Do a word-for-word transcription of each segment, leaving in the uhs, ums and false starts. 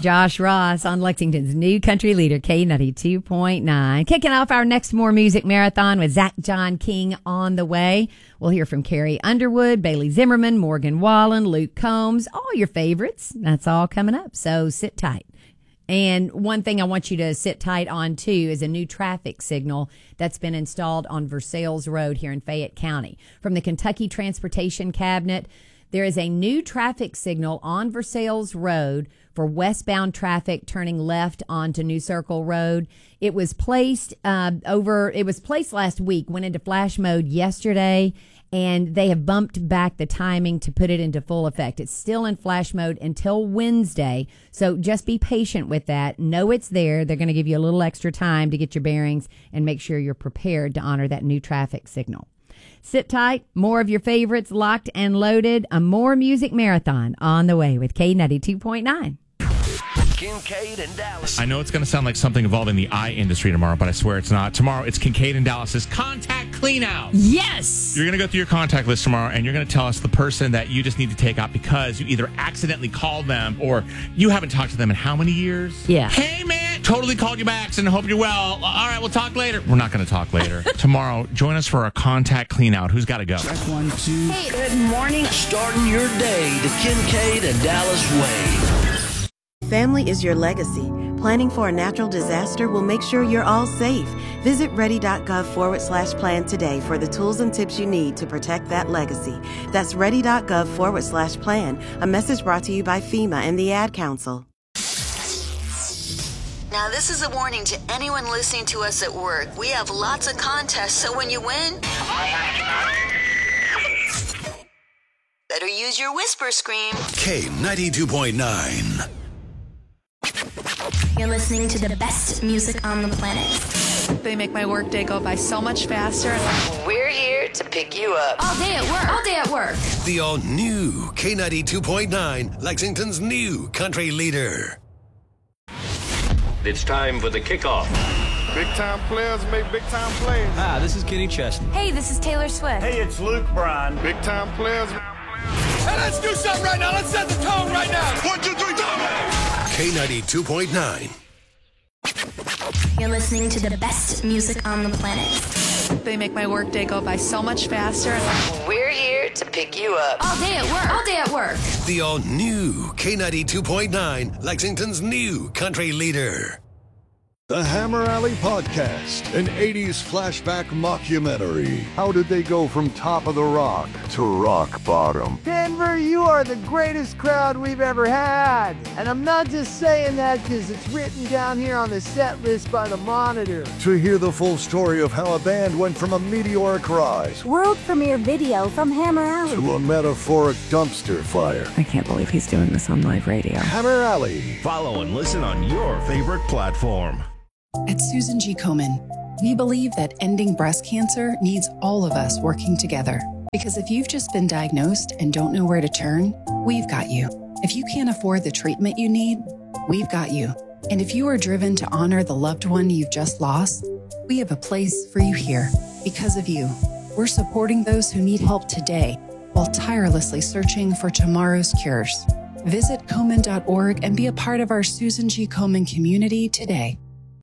Josh Ross on Lexington's new country leader, K ninety-two point nine. Kicking off our next More Music Marathon with Zach John King on the way. We'll hear from Carrie Underwood, Bailey Zimmerman, Morgan Wallen, Luke Combs, all your favorites. That's all coming up, so sit tight. And one thing I want you to sit tight on, too, is a new traffic signal that's been installed on Versailles Road here in Fayette County. From the Kentucky Transportation Cabinet, there is a new traffic signal on Versailles Road for westbound traffic turning left onto New Circle Road. It was placed uh, over. It was placed last week, went into flash mode yesterday, and they have bumped back the timing to put it into full effect. It's still in flash mode until Wednesday, so just be patient with that. Know it's there. They're going to give you a little extra time to get your bearings and make sure you're prepared to honor that new traffic signal. Sit tight. More of your favorites locked and loaded. A More Music Marathon on the way with K ninety-two point nine. Kincaid and Dallas. I know it's going to sound like something involving the eye industry tomorrow, but I swear it's not. Tomorrow, it's Kincaid and Dallas's contact clean out. Yes! You're going to go through your contact list tomorrow, and you're going to tell us the person that you just need to take out because you either accidentally called them or you haven't talked to them in how many years? Yeah. Hey, man, totally called you back and hope you're well. All right, we'll talk later. We're not going to talk later. Tomorrow, join us for a contact clean out. Who's got to go? Check one, two. Hey, good morning. Starting your day the Kincaid and Dallas way. Family is your legacy. Planning for a natural disaster will make sure you're all safe. Visit ready.gov forward slash plan today for the tools and tips you need to protect that legacy. That's ready.gov forward slash plan. A message brought to you by FEMA and the Ad Council. Now, this is a warning to anyone listening to us at work. We have lots of contests, so when you win, better use your whisper scream. K ninety-two point nine. You're listening to the best music on the planet. They make my workday go by so much faster. We're here to pick you up. All day at work. All day at work. The all-new K ninety-two point nine, Lexington's new country leader. It's time for the kickoff. Big-time players make big-time plays. Hi, this is Kenny Chesney. Hey, this is Taylor Swift. Hey, it's Luke Bryan. Big-time players. Hey, let's do something right now. Let's set the tone right now. One, two, three, go! K ninety-two point nine. You're listening to the best music on the planet. They make my workday go by so much faster. We're here to pick you up. All day at work. All day at work. The all-new K ninety-two point nine, Lexington's new country leader. The Hammer Alley Podcast, an eighties flashback mockumentary. How did they go from top of the rock to rock bottom? Denver, you are the greatest crowd we've ever had. And I'm not just saying that because it's written down here on the set list by the Monitor. To hear the full story of how a band went from a meteoric rise, world premiere video from Hammer Alley, to a metaphoric dumpster fire. I can't believe he's doing this on live radio. Hammer Alley. Follow and listen on your favorite platform. At Susan G. Komen, we believe that ending breast cancer needs all of us working together. Because if you've just been diagnosed and don't know where to turn, we've got you. If you can't afford the treatment you need, we've got you. And if you are driven to honor the loved one you've just lost, we have a place for you here. Because of you, we're supporting those who need help today while tirelessly searching for tomorrow's cures. Visit Komen dot org and be a part of our Susan G. Komen community today.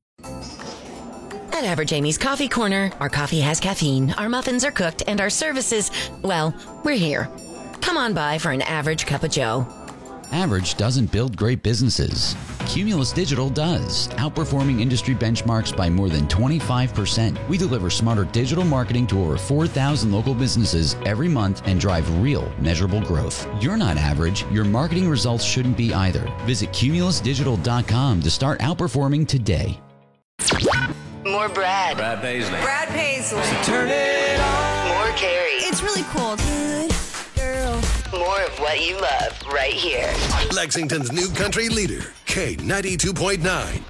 At Average Amy's Coffee Corner, our coffee has caffeine, our muffins are cooked, and our services, well, we're here. Come on by for an average cup of joe. Average doesn't build great businesses. Cumulus Digital does, outperforming industry benchmarks by more than twenty-five percent. We deliver smarter digital marketing to over four thousand local businesses every month and drive real, measurable growth. You're not average. Your marketing results shouldn't be either. Visit cumulus digital dot com to start outperforming today. More Brad. Brad Paisley. Brad Paisley. So turn it on. More Carrie. It's really cool. Good girl. More of what you love right here. Lexington's new country leader, K ninety-two point nine.